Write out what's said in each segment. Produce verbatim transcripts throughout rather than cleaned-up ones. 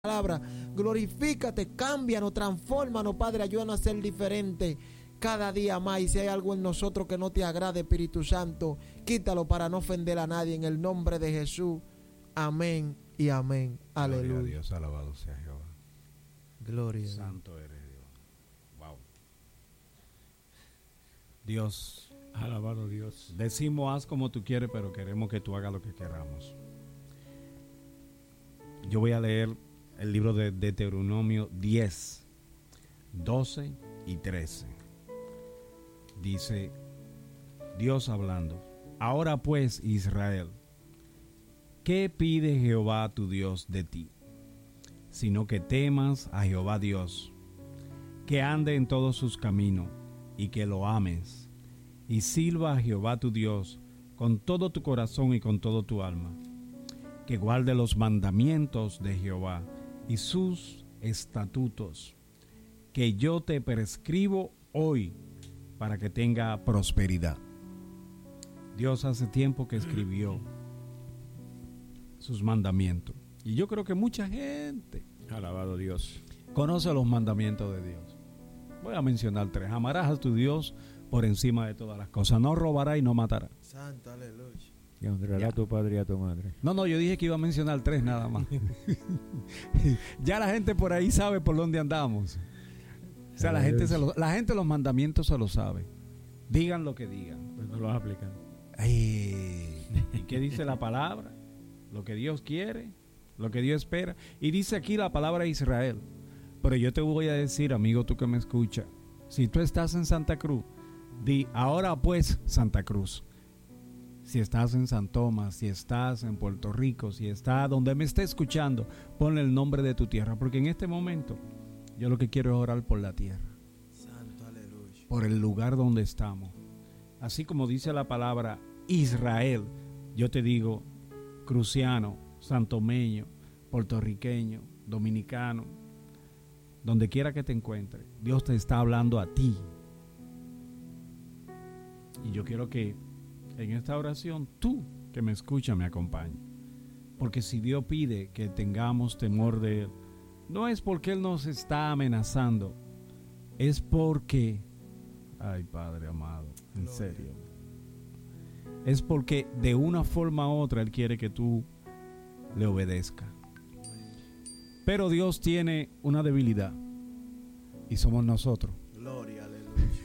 palabra. Glorifícate, cámbianos, transfórmanos, Padre, ayúdanos a ser diferentes cada día más. Y si hay algo en nosotros que no te agrade, Espíritu Santo, quítalo para no ofender a nadie, en el nombre de Jesús. Amén y amén. Aleluya. Gloria a Dios, alabado sea Jehová. Gloria. Santo eres Dios. Wow. Dios, alabado Dios. Decimos haz como tú quieres, pero queremos que tú hagas lo que queramos. Yo voy a leer el libro de Deuteronomio diez, doce y trece. Dice Dios hablando: ahora pues, Israel, ¿qué pide Jehová tu Dios de ti? Sino que temas a Jehová Dios, que ande en todos sus caminos y que lo ames, y sirva a Jehová tu Dios con todo tu corazón y con todo tu alma, que guarde los mandamientos de Jehová y sus estatutos, que yo te prescribo hoy para que tenga prosperidad. Dios hace tiempo que escribió sus mandamientos, y yo creo que mucha gente, alabado Dios, conoce los mandamientos de Dios. Voy a mencionar tres. Amarás a tu Dios por encima de todas las cosas. No robarás y no matarás. Santo, aleluya. Y honrará a tu padre y a tu madre. No, no, yo dije que iba a mencionar tres nada más. Ya la gente por ahí sabe por dónde andamos. O sea, la gente, se lo, la gente los mandamientos se lo sabe. Digan lo que digan. Pues no los aplican. Ay, ¿y qué dice la palabra? Lo que Dios quiere, lo que Dios espera. Y dice aquí la palabra Israel. Pero yo te voy a decir, amigo, tú que me escuchas, si tú estás en Santa Cruz, di ahora pues Santa Cruz. Si estás en San Tomás, si estás en Puerto Rico, si estás donde me esté escuchando, ponle el nombre de tu tierra, porque en este momento yo lo que quiero es orar por la tierra. Santo, aleluya. Por el lugar donde estamos. Así como dice la palabra Israel, yo te digo cruciano, santomeño, puertorriqueño, dominicano, donde quiera que te encuentres, Dios te está hablando a ti. Y yo quiero que en esta oración tú que me escuchas me acompañes. Porque si Dios pide que tengamos temor de Él, no es porque Él nos está amenazando, es porque, ay Padre amado, en Gloria. serio, es porque de una forma u otra Él quiere que tú le obedezcas. Pero Dios tiene una debilidad y somos nosotros. Gloria, aleluya.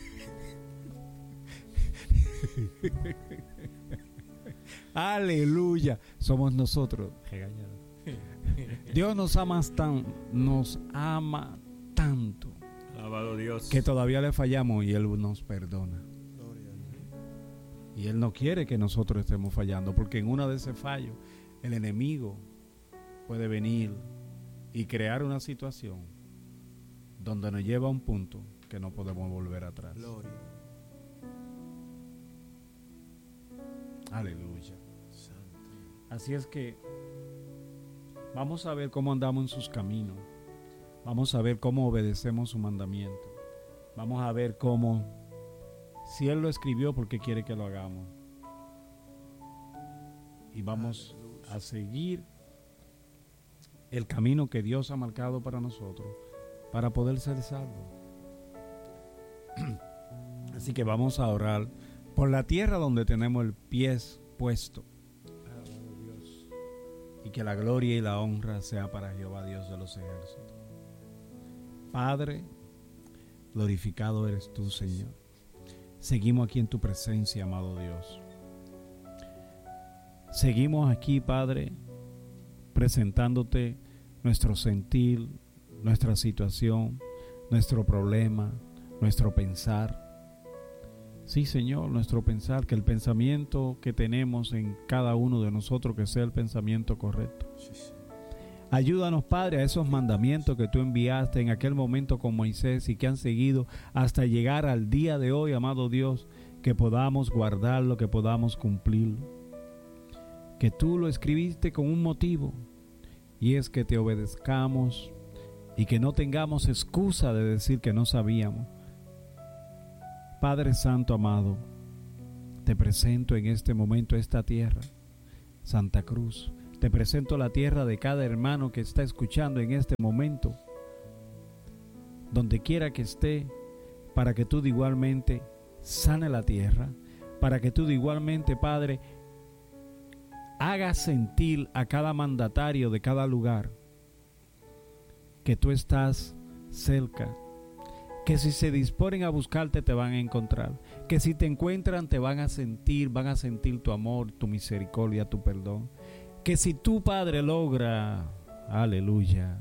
Aleluya, somos nosotros. Regañado. Dios nos ama tan, nos ama tanto Alabado Dios. que todavía le fallamos y Él nos perdona. Gloria. Y Él no quiere que nosotros estemos fallando, porque en una de ese fallo el enemigo puede venir y crear una situación donde nos lleva a un punto que no podemos volver atrás. Gloria. Aleluya. Santo. Así es que vamos a ver cómo andamos en sus caminos. Vamos a ver cómo obedecemos su mandamiento. Vamos a ver cómo, si Él lo escribió, porque quiere que lo hagamos. Y vamos Aleluya. a seguir el camino que Dios ha marcado para nosotros, para poder ser salvos. Así que vamos a orar por la tierra donde tenemos el pie puesto. Alabado Dios. Y que la gloria y la honra sea para Jehová Dios de los ejércitos. Padre, glorificado eres tú, Señor. Seguimos aquí en tu presencia, amado Dios. Seguimos aquí, Padre, presentándote nuestro sentir, nuestra situación, nuestro problema, nuestro pensar. Sí, Señor, nuestro pensar, que el pensamiento que tenemos en cada uno de nosotros, que sea el pensamiento correcto. Sí, sí. Ayúdanos, Padre, a esos mandamientos que tú enviaste en aquel momento con Moisés y que han seguido hasta llegar al día de hoy, amado Dios, que podamos guardarlo, que podamos cumplirlo. Que tú lo escribiste con un motivo, y es que te obedezcamos y que no tengamos excusa de decir que no sabíamos. Padre Santo amado, te presento en este momento esta tierra, Santa Cruz, Te presento la tierra de cada hermano que está escuchando en este momento, donde quiera que esté, para que tú de igualmente sane la tierra, para que tú de igualmente, Padre, hagas sentir a cada mandatario de cada lugar que tú estás cerca, que si se disponen a buscarte te van a encontrar, que si te encuentran te van a sentir, van a sentir tu amor, tu misericordia, tu perdón, que si tú, Padre, logra, aleluya,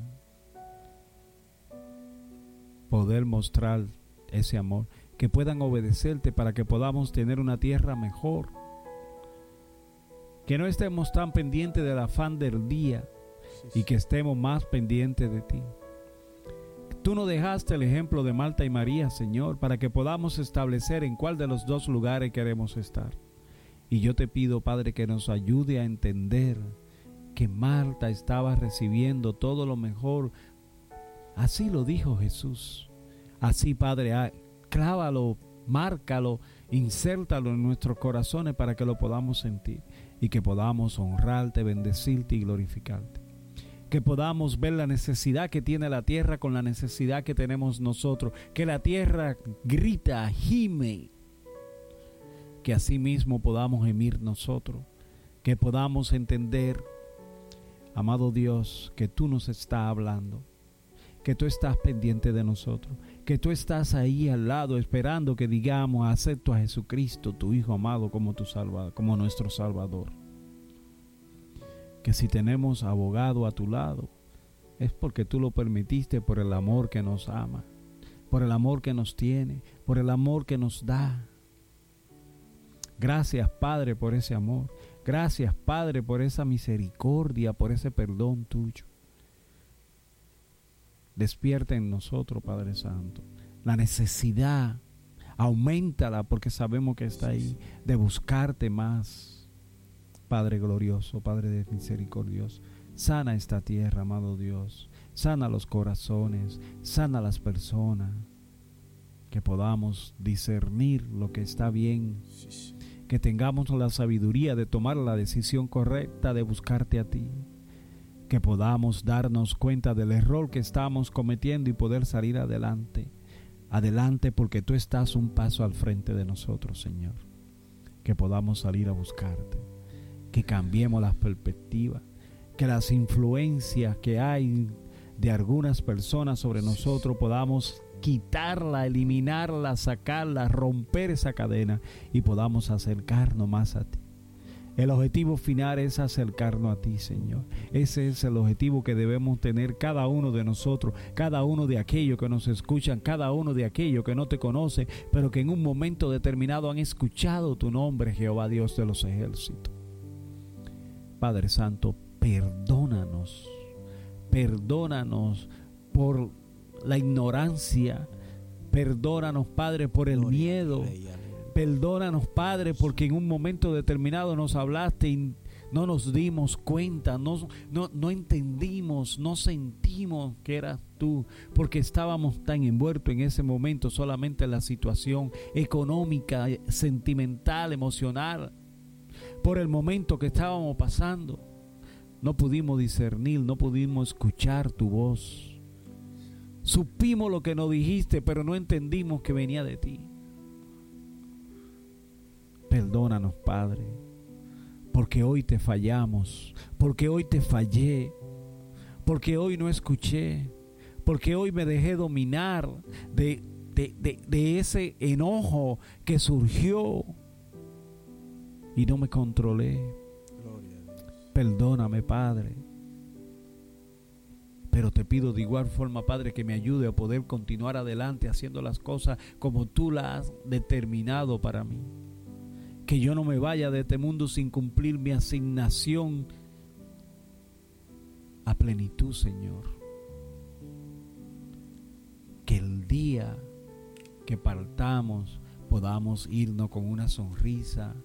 poder mostrar ese amor, que puedan obedecerte para que podamos tener una tierra mejor, que no estemos tan pendientes del afán del día y que estemos más pendientes de ti. Tú nos dejaste el ejemplo de Marta y María, Señor, para que podamos establecer en cuál de los dos lugares queremos estar. Y yo te pido, Padre, que nos ayude a entender que Marta estaba recibiendo todo lo mejor. Así lo dijo Jesús. Así, Padre, clávalo, márcalo, insértalo en nuestros corazones para que lo podamos sentir y que podamos honrarte, bendecirte y glorificarte. Que podamos ver la necesidad que tiene la tierra con la necesidad que tenemos nosotros. Que la tierra grita, gime. Que así mismo podamos gemir nosotros. Que podamos entender, amado Dios, que tú nos estás hablando. Que tú estás pendiente de nosotros. Que tú estás ahí al lado esperando que digamos, acepto a Jesucristo, tu Hijo amado, como tu Salvador, como nuestro Salvador. Que si tenemos abogado a tu lado, es porque tú lo permitiste por el amor que nos ama, por el amor que nos tiene, por el amor que nos da. Gracias, Padre, por ese amor. Gracias, Padre, por esa misericordia, por ese perdón tuyo. Despierta en nosotros, Padre Santo, la necesidad, auméntala porque sabemos que está ahí, de buscarte más. Padre glorioso, Padre de misericordioso, sana esta tierra, amado Dios, sana los corazones, sana las personas, que podamos discernir lo que está bien, que tengamos la sabiduría de tomar la decisión correcta de buscarte a ti, que podamos darnos cuenta del error que estamos cometiendo y poder salir adelante, adelante porque tú estás un paso al frente de nosotros, Señor, que podamos salir a buscarte. Que cambiemos las perspectivas, que las influencias que hay de algunas personas sobre nosotros podamos quitarla, eliminarla, sacarla, romper esa cadena y podamos acercarnos más a ti. El objetivo final es acercarnos a ti, Señor. Ese es el objetivo que debemos tener cada uno de nosotros, cada uno de aquellos que nos escuchan, cada uno de aquellos que no te conocen, pero que en un momento determinado han escuchado tu nombre, Jehová Dios de los ejércitos. Padre Santo, perdónanos, perdónanos por la ignorancia, perdónanos, Padre, por el miedo, perdónanos, Padre, porque en un momento determinado nos hablaste y no nos dimos cuenta, no, no, no entendimos, no sentimos que eras tú, porque estábamos tan envueltos en ese momento solamente en la situación económica, sentimental, emocional. Por el momento que estábamos pasando, no pudimos discernir, no pudimos escuchar tu voz. Supimos lo que nos dijiste, pero no entendimos que venía de ti. Perdónanos, Padre, porque hoy te fallamos, porque hoy te fallé, porque hoy no escuché, porque hoy me dejé dominar de, de, de, de ese enojo que surgió. Y no me controlé. Perdóname, Padre. Pero te pido de igual forma, Padre, que me ayude a poder continuar adelante haciendo las cosas como tú las has determinado para mí. Que yo no me vaya de este mundo sin cumplir mi asignación a plenitud, Señor. Que el día que partamos podamos irnos con una sonrisa,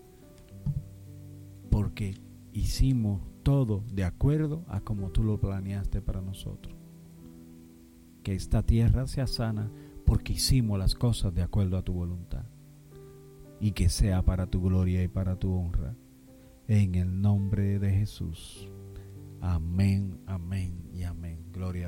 porque hicimos todo de acuerdo a como tú lo planeaste para nosotros. Que esta tierra sea sana porque hicimos las cosas de acuerdo a tu voluntad. Y que sea para tu gloria y para tu honra. en el nombre de Jesús. Amén, amén y amén. Gloria a